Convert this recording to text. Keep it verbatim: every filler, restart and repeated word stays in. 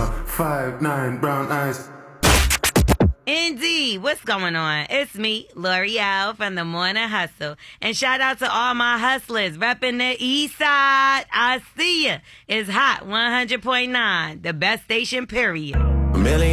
five nine brown eyes. Indeed. What's going on? It's me, L'Oreal from the Morning Hustle. And shout out to all my hustlers repping the east side. I see ya. It's hot one hundred point nine, the best station, period. A million